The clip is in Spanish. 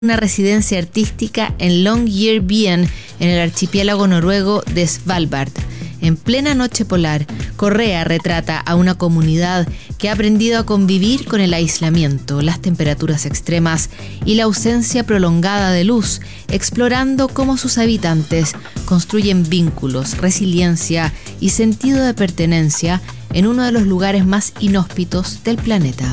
una residencia artística en Longyearbyen, en el archipiélago noruego de Svalbard. En plena noche polar, Correa retrata a una comunidad que ha aprendido a convivir con el aislamiento, las temperaturas extremas y la ausencia prolongada de luz, explorando cómo sus habitantes construyen vínculos, resiliencia y sentido de pertenencia en uno de los lugares más inhóspitos del planeta.